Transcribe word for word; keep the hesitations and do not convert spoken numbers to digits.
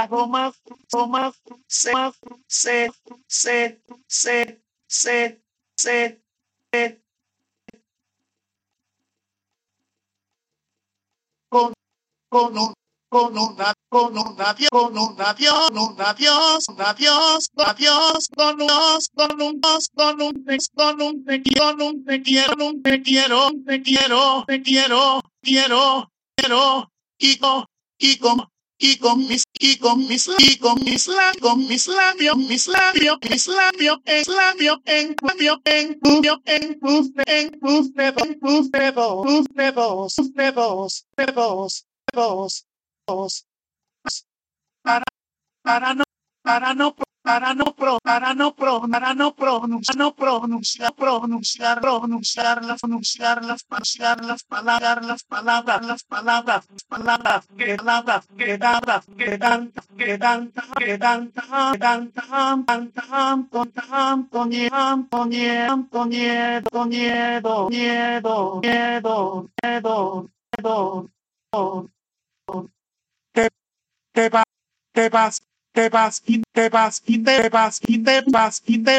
Goma, goma, se, se, se, se, se, se, se, con, con un, con una, con un adiós, con un adiós, con un adiós, un adiós, con adiós, con un adiós, con un dos, con un te, con un te quiero, con un te quiero, con un te quiero, te quiero, te quiero, quiero, quiero, y con, y con, y con mis, y con mis, y con mis labios, con mis labios, mis labios, mis labios, en labios, en labios, en tuyo, en tus, en tus dedos, en tus dedos, tus dedos, tus dedos, dedos, dedos, dedos, para, para no, para no, para no, pro, para no, pro, para no pronunciar, no pronunciar, pronunciar, pronunciar las, pronunciar las, pronunciar las palabras, las palabras, las palabras, las palabras, que palabras, que dadas, que dan, que dan, que dan, que dan, tan, tan, tan, con tanto miedo, con miedo, con miedo, miedo, miedo, miedo, miedo, miedo, te, te vas, te vas, te vas, y te vas, y te vas, y te vas, y te